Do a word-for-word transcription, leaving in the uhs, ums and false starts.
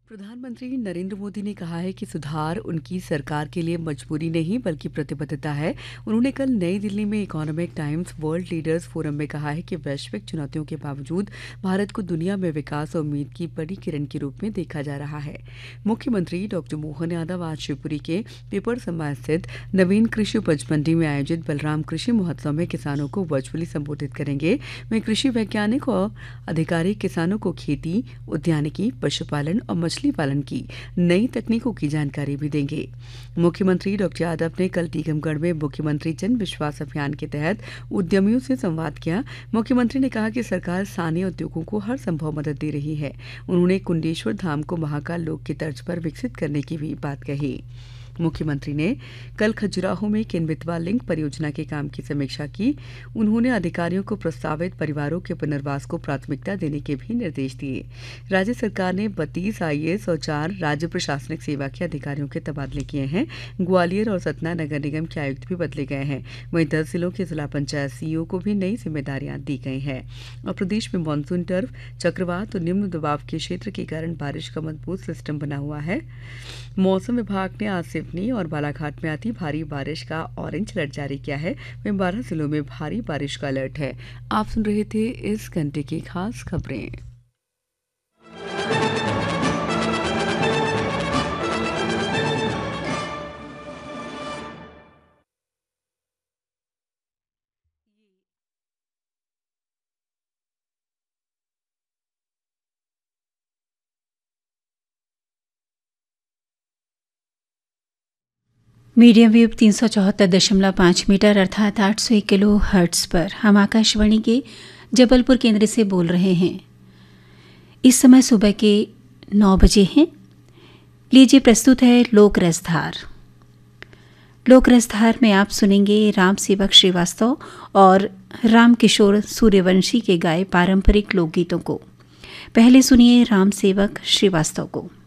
प्रधानमंत्री नरेंद्र मोदी ने कहा है कि सुधार उनकी सरकार के लिए मजबूरी नहीं बल्कि प्रतिबद्धता है। उन्होंने कल नई दिल्ली में economic times world leaders forum में कहा है कि वैश्विक चुनौतियों के बावजूद भारत को दुनिया में विकास और उम्मीद की बड़ी किरण के रूप में देखा जा रहा है। मुख्यमंत्री डॉक्टर मोहन यादव आज शिवपुरी के पेपर समाज स्थित नवीन कृषि उपज मंडी में आयोजित बलराम कृषि महोत्सव में किसानों को वर्चुअली संबोधित करेंगे। वहीं कृषि वैज्ञानिक और अधिकारी किसानों को खेती, उद्यानिकी, पशुपालन और मछली पालन की नई तकनीकों की जानकारी भी देंगे। मुख्यमंत्री डॉक्टर यादव ने कल टीकमगढ़ में मुख्यमंत्री जन विश्वास अभियान के तहत उद्यमियों से संवाद किया। मुख्यमंत्री ने कहा कि सरकार स्थानीय उद्योगों को हर संभव मदद दे रही है। उन्होंने कुंडेश्वर धाम को महाकाल लोक की तर्ज पर विकसित करने की भी बात कही। मुख्यमंत्री ने कल खजुराहो में केनबेतवा लिंक परियोजना के काम की समीक्षा की। उन्होंने अधिकारियों को प्रस्तावित परिवारों के पुनर्वास को प्राथमिकता देने के भी निर्देश दिए। राज्य सरकार ने बत्तीस आईएएस और चार राज्य प्रशासनिक सेवा के अधिकारियों के तबादले किए हैं। ग्वालियर और सतना नगर निगम के आयुक्त भी बदले गए हैं। वहीं दस जिलों के जिला पंचायत सीईओ को भी नई जिम्मेदारियां दी गई हैं। और प्रदेश में मानसून टर्फ, चक्रवात और निम्न दबाव के क्षेत्र के कारण बारिश का मजबूत सिस्टम बना हुआ है। मौसम विभाग ने आज सिवनी और बालाघाट में अति भारी बारिश का ऑरेंज अलर्ट जारी किया है। वहीं बारह जिलों में भारी बारिश का अलर्ट है। आप सुन रहे थे इस घंटे की खास खबरें। मीडियम वेव तीन सौ चौहत्तर दशमलव पाँच मीटर अर्थात आठ सौ एक किलो हर्ट्स पर हम आकाशवाणी के जबलपुर केंद्र से बोल रहे हैं। इस समय सुबह के नौ बजे हैं। लीजिए प्रस्तुत है लोक रसधार। लोक रसधार में आप सुनेंगे राम सेवक श्रीवास्तव और राम किशोर सूर्यवंशी के गाए पारंपरिक लोकगीतों को। पहले सुनिए राम सेवक श्रीवास्तव को।